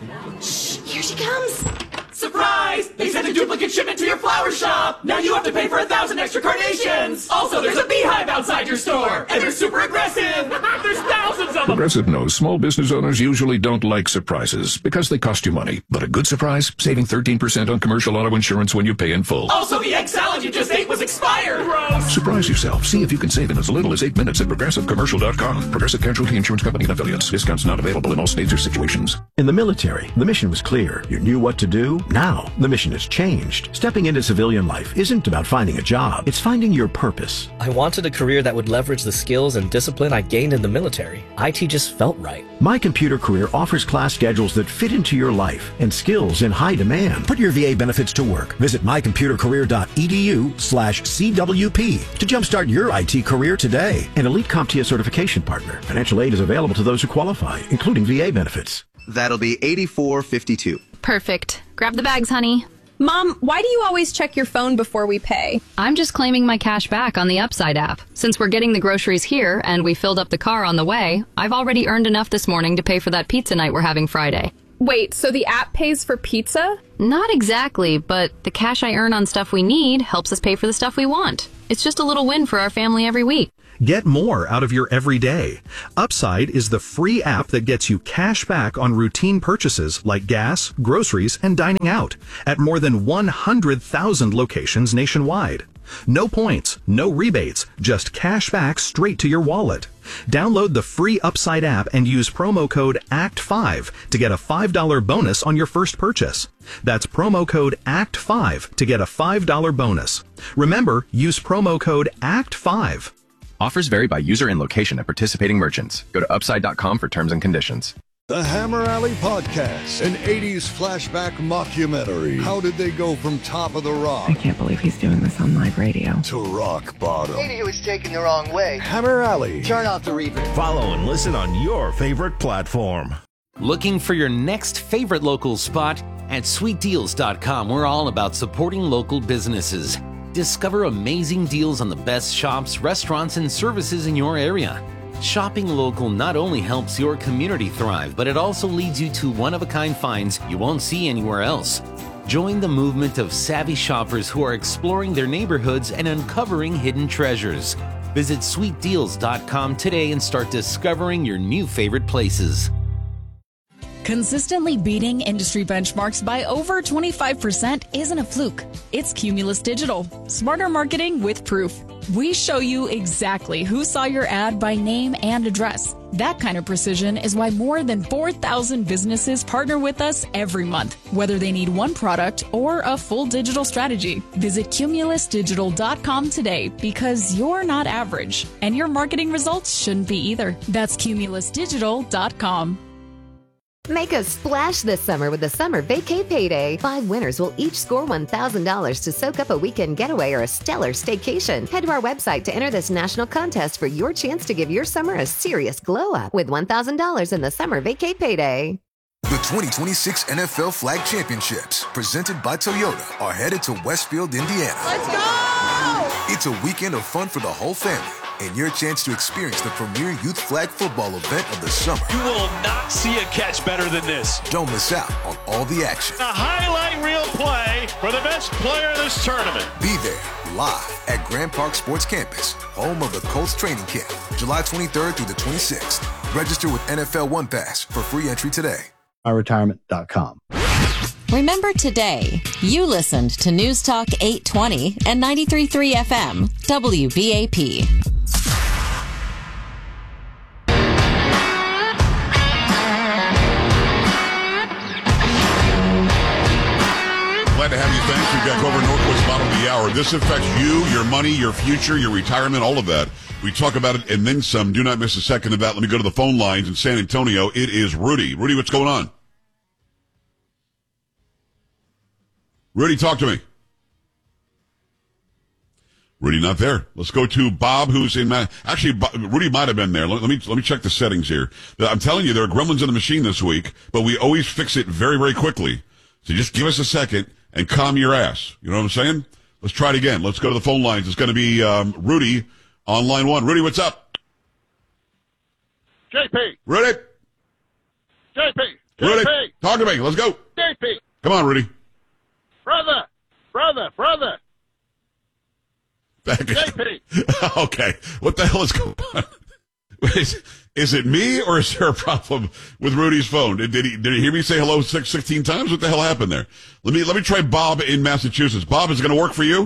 Shh, here she comes. Surprise! They sent a duplicate shipment to your flower shop! Now you have to pay for 1,000 extra carnations! Also, there's a beehive outside your store! And they're super aggressive! There's thousands of them! Progressive knows small business owners usually don't like surprises because they cost you money. But a good surprise? Saving 13% on commercial auto insurance when you pay in full. Also, the egg salad you just ate was expired! Gross! Surprise yourself. See if you can save in as little as 8 minutes at ProgressiveCommercial.com. Progressive Casualty Insurance Company and Affiliates. Discounts not available in all states or situations. In the military, the mission was clear. You knew what to do. Now, the mission has changed. Stepping into civilian life isn't about finding a job. It's finding your purpose. I wanted a career that would leverage the skills and discipline I gained in the military. IT just felt right. My Computer Career offers class schedules that fit into your life and skills in high demand. Put your VA benefits to work. Visit mycomputercareer.edu/CWP to jumpstart your IT career today. An elite CompTIA certification partner. Financial aid is available to those who qualify, including VA benefits. That'll be $84.52. Perfect. Grab the bags, honey. Mom, why do you always check your phone before we pay? I'm just claiming my cash back on the Upside app. Since we're getting the groceries here and we filled up the car on the way, I've already earned enough this morning to pay for that pizza night we're having Friday. Wait, so the app pays for pizza? Not exactly, but the cash I earn on stuff we need helps us pay for the stuff we want. It's just a little win for our family every week. Get more out of your everyday. Upside is the free app that gets you cash back on routine purchases like gas, groceries, and dining out at more than 100,000 locations nationwide. No points, no rebates, just cash back straight to your wallet. Download the free Upside app and use promo code ACT5 to get a $5 bonus on your first purchase. That's promo code ACT5 to get a $5 bonus. Remember, use promo code ACT5. Offers vary by user and location at participating merchants. Go to upside.com for terms and conditions. The Hammer Alley Podcast, an 80s flashback mockumentary. How did they go from top of the rock? I can't believe he's doing this on live radio. To rock bottom. Maybe he was taken the wrong way. Hammer Alley. Turn off the reverb. Follow and listen on your favorite platform. Looking for your next favorite local spot? At sweetdeals.com, we're all about supporting local businesses. Discover amazing deals on the best shops, restaurants, and services in your area. Shopping local not only helps your community thrive, but it also leads you to one-of-a-kind finds you won't see anywhere else. Join the movement of savvy shoppers who are exploring their neighborhoods and uncovering hidden treasures. Visit sweetdeals.com today and start discovering your new favorite places. Consistently beating industry benchmarks by over 25% isn't a fluke. It's Cumulus Digital. Smarter marketing with proof. We show you exactly who saw your ad by name and address. That kind of precision is why more than 4,000 businesses partner with us every month, whether they need one product or a full digital strategy. Visit cumulusdigital.com today because you're not average, and your marketing results shouldn't be either. That's cumulusdigital.com. Make a splash this summer with the Summer Vacay Payday. 5 winners will each score $1,000 to soak up a weekend getaway or a stellar staycation. Head to our website to enter this national contest for your chance to give your summer a serious glow up with $1,000 in the Summer Vacay Payday. The 2026 NFL Flag Championships, presented by Toyota, are headed to Westfield, Indiana. Let's go! It's a weekend of fun for the whole family, and your chance to experience the premier youth flag football event of the summer. You will not see a catch better than this. Don't miss out on all the action. A highlight reel play for the best player of this tournament. Be there live at Grand Park Sports Campus, home of the Colts training camp, July 23rd through the 26th. Register with NFL One Pass for free entry today. myretirement.com. Remember today, you listened to News Talk 820 and 93.3 FM, WBAP. Glad to have you. Thanks. We've got Grover Norquist bottom of the hour. This affects you, your money, your future, your retirement, all of that. We talk about it and then some. Do not miss a second of that. Let me go to the phone lines in San Antonio. It is Rudy. Rudy, what's going on? Rudy, talk to me. Rudy, not there. Let's go to Bob, who's in. Actually, Rudy might have been there. Let me check the settings here. I'm telling you, there are gremlins in the machine this week, but we always fix it very, very quickly. So just give us a second and calm your ass. You know what I'm saying? Let's try it again. Let's go to the phone lines. It's going to be Rudy on line one. Rudy, what's up? JP. Rudy. JP. Rudy. Talk to me. Let's go. JP. Come on, Rudy. Brother. JP. Okay. What the hell is going on? Is it me, or is there a problem with Rudy's phone? Did he hear me say hello 16 times? What the hell happened there? Let me try Bob in Massachusetts. Bob, is it going to work for you?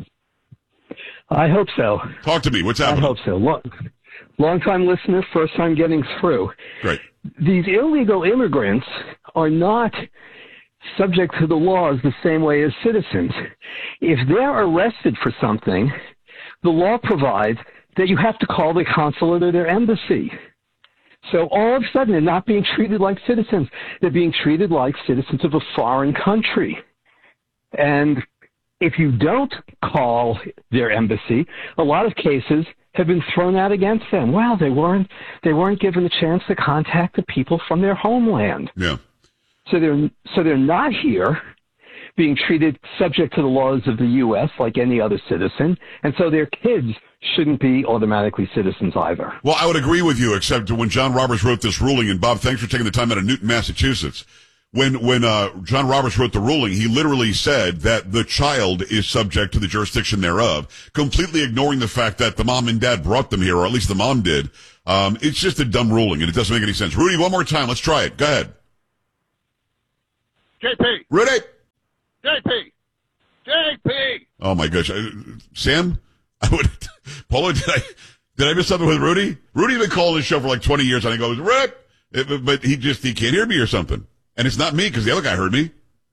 I hope so. Talk to me. What's happening? I hope so. Long-time listener, first time getting through. Great. These illegal immigrants are not subject to the laws the same way as citizens. If they're arrested for something, the law provides that you have to call the consulate or their embassy. So all of a sudden, they're not being treated like citizens. They're being treated like citizens of a foreign country. And if you don't call their embassy, a lot of cases have been thrown out against them. Well, they weren't given the chance to contact the people from their homeland. Yeah. So they're not here being treated subject to the laws of the U.S. like any other citizen, and so their kids shouldn't be automatically citizens either. Well, I would agree with you, except when John Roberts wrote this ruling, and Bob, thanks for taking the time out of Newton, Massachusetts. When John Roberts wrote the ruling, he literally said that the child is subject to the jurisdiction thereof, completely ignoring the fact that the mom and dad brought them here, or at least the mom did. It's just a dumb ruling, and it doesn't make any sense. Rudy, one more time. Let's try it. Go ahead. JP. Rudy. JP. Oh my gosh, Sam, Polo, did I miss something with Rudy? Rudy's been calling this show for like 20 years, and I go, Rick, but he can't hear me or something, and it's not me because the other guy heard me.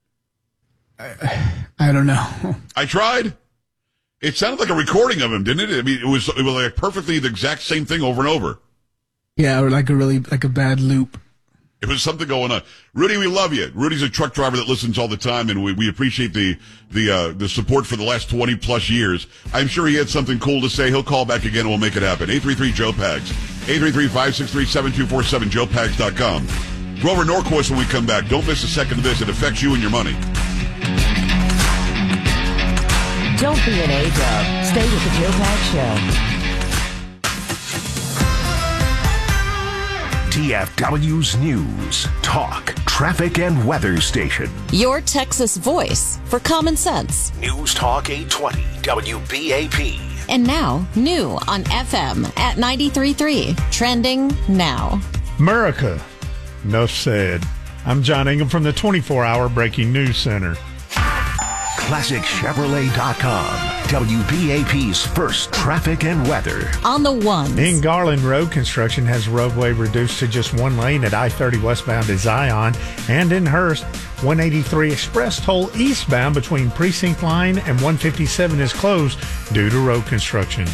I don't know. I tried. It sounded like a recording of him, didn't it? I mean, it was like perfectly the exact same thing over and over. Yeah, or like a bad loop. It was something going on. Rudy, we love you. Rudy's a truck driver that listens all the time, and we appreciate the support for the last 20 plus years. I'm sure he had something cool to say. He'll call back again and we'll make it happen. 833-JOE-PAGS. 833-563-7247, joepags.com. Grover Norquist when we come back. Don't miss a second of this. It affects you and your money. Don't be an A-dub. Stay with the Joe Pags Show. TFW's News, Talk, Traffic, and Weather Station. Your Texas voice for common sense. News Talk 820, WBAP. And now, new on FM at 93.3. Trending now. America. Enough said. I'm John Ingham from the 24-hour Breaking News Center. ClassicChevrolet.com. WBAP's first traffic and weather. On the ones. In Garland, road construction has roadway reduced to just one lane at I-30 westbound to Zion. And in Hurst, 183 express toll eastbound between Precinct Line and 157 is closed due to road construction.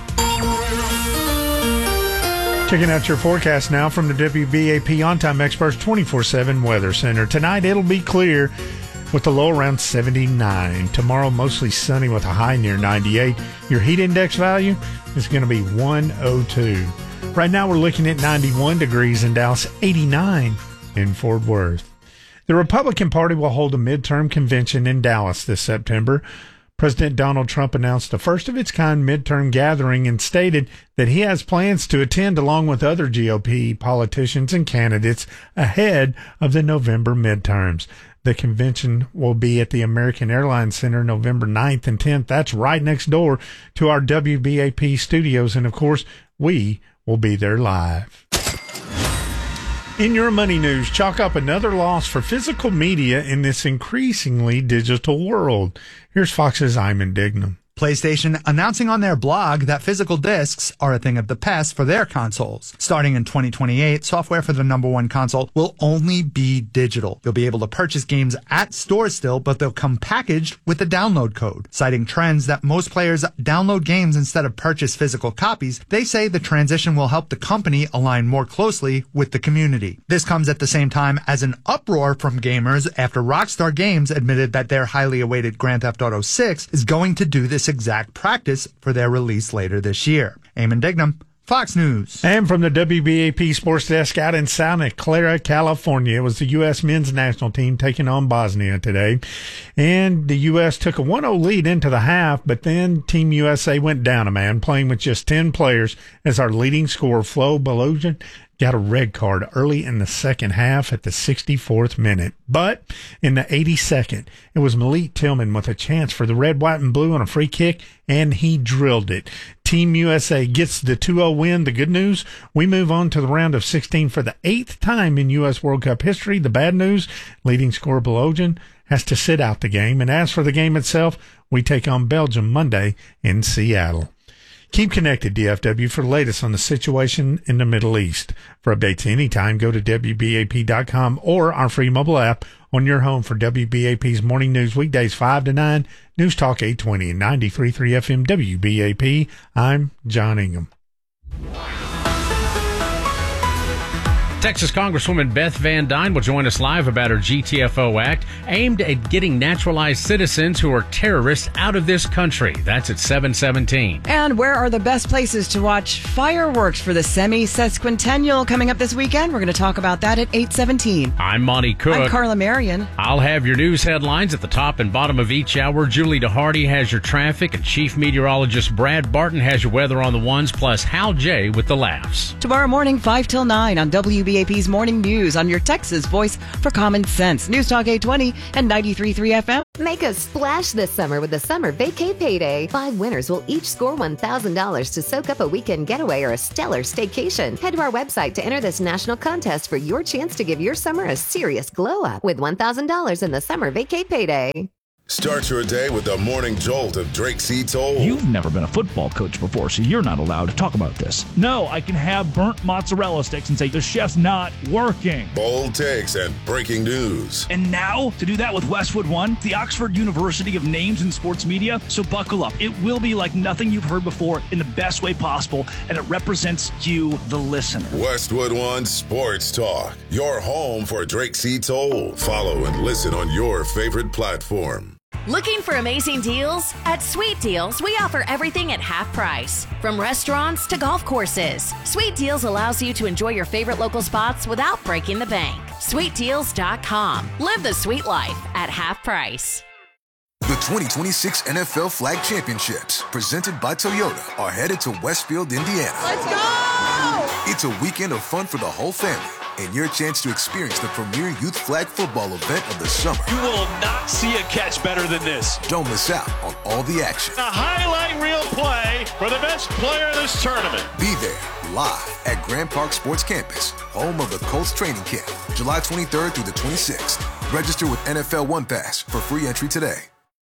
Checking out your forecast now from the WBAP On-Time Experts 24/7 Weather Center. Tonight it'll be clear with a low around 79. Tomorrow, mostly sunny with a high near 98. Your heat index value is going to be 102. Right now, we're looking at 91 degrees in Dallas, 89 in Fort Worth. The Republican Party will hold a midterm convention in Dallas this September. President Donald Trump announced the first of its kind midterm gathering and stated that he has plans to attend along with other GOP politicians and candidates ahead of the November midterms. The convention will be at the American Airlines Center November 9th and 10th. That's right next door to our WBAP studios. And, of course, we will be there live. In your money news, chalk up another loss for physical media in this increasingly digital world. Here's Fox's Iman Dignam. PlayStation announcing on their blog that physical discs are a thing of the past for their consoles. Starting in 2028, software for the number one console will only be digital. You'll be able to purchase games at stores still, but they'll come packaged with a download code. Citing trends that most players download games instead of purchase physical copies, they say the transition will help the company align more closely with the community. This comes at the same time as an uproar from gamers after Rockstar Games admitted that their highly awaited Grand Theft Auto 6 is going to do this exact practice for their release later this year. Eamon Dignam, Fox News. And from the WBAP Sports Desk out in Santa Clara, California, it was the U.S. men's national team taking on Bosnia today. And the U.S. took a 1-0 lead into the half, but then Team USA went down a man, playing with just 10 players as our leading scorer, Flo Balogun, got a red card early in the second half at the 64th minute. But in the 82nd, it was Malik Tillman with a chance for the red, white, and blue on a free kick, and he drilled it. Team USA gets the 2-0 win. The good news, we move on to the round of 16 for the 8th time in U.S. World Cup history. The bad news, leading scorer Belojan has to sit out the game. And as for the game itself, we take on Belgium Monday in Seattle. Keep connected, DFW, for the latest on the situation in the Middle East. For updates anytime, go to WBAP.com or our free mobile app on your home for WBAP's morning news weekdays 5 to 9, News Talk 820 and 93.3 FM WBAP. I'm John Ingham. Texas Congresswoman Beth Van Duyne will join us live about her GTFO Act aimed at getting naturalized citizens who are terrorists out of this country. That's at 7:17. And where are the best places to watch fireworks for the semi-sesquicentennial coming up this weekend? We're going to talk about that at 8:17. I'm Monty Cook. I'm Carla Marion. I'll have your news headlines at the top and bottom of each hour. Julie DeHardy has your traffic, and Chief Meteorologist Brad Barton has your weather on the ones, plus Hal J with the laughs. Tomorrow morning, 5 till 9 on WBAP's Morning News on your Texas voice for common sense. News Talk 820 and 93.3 FM. Make a splash this summer with the Summer Vacay Payday. 5 winners will each score $1,000 to soak up a weekend getaway or a stellar staycation. Head to our website to enter this national contest for your chance to give your summer a serious glow up with $1,000 in the Summer Vacay Payday. Start your day with the morning jolt of Drake C. Toll. You've never been a football coach before, so you're not allowed to talk about this. No, I can have burnt mozzarella sticks and say the chef's not working. Bold takes and breaking news. And now, to do that with Westwood One, the Oxford University of Names in Sports Media. So buckle up. It will be like nothing you've heard before in the best way possible, and it represents you, the listener. Westwood One Sports Talk, your home for Drake C. Toll. Follow and listen on your favorite platform. Looking for amazing deals? At Sweet Deals, we offer everything at half price. From restaurants to golf courses, Sweet Deals allows you to enjoy your favorite local spots without breaking the bank. SweetDeals.com. Live the sweet life at half price. The 2026 NFL Flag Championships, presented by Toyota, are headed to Westfield, Indiana. Let's go! It's a weekend of fun for the whole family, and your chance to experience the premier youth flag football event of the summer. You will not see a catch better than this. Don't miss out on all the action. A highlight reel play for the best player in this tournament. Be there, live at Grand Park Sports Campus, home of the Colts training camp, July 23rd through the 26th. Register with NFL One Pass for free entry today.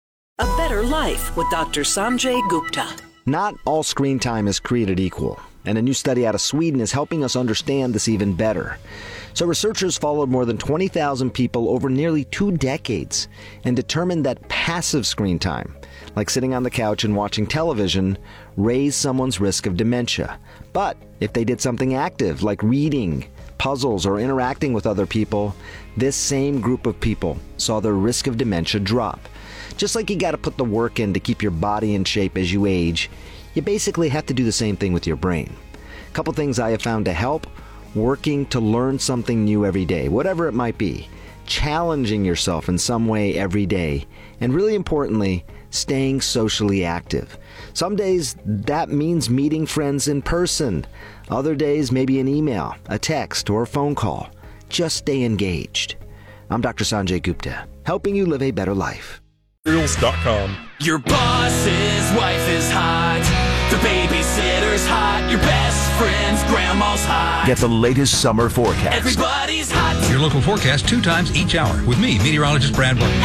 A better life with Dr. Sanjay Gupta. Not all screen time is created equal, and a new study out of Sweden is helping us understand this even better. So researchers followed more than 20,000 people over nearly 2 decades and determined that passive screen time, like sitting on the couch and watching television, raised someone's risk of dementia. But if they did something active, like reading, puzzles, or interacting with other people, this same group of people saw their risk of dementia drop. Just like you got to put the work in to keep your body in shape as you age, you basically have to do the same thing with your brain. A couple things I have found to help: working to learn something new every day, whatever it might be, challenging yourself in some way every day, and really importantly, staying socially active. Some days that means meeting friends in person. Other days maybe an email, a text, or a phone call. Just stay engaged. I'm Dr. Sanjay Gupta, helping you live a better life. Your boss's wife is hot. The babysitter's hot. Your best friend's grandma's hot. Get the latest summer forecast. Everybody's hot. Your local forecast 2 times each hour with me, meteorologist Brad Barton.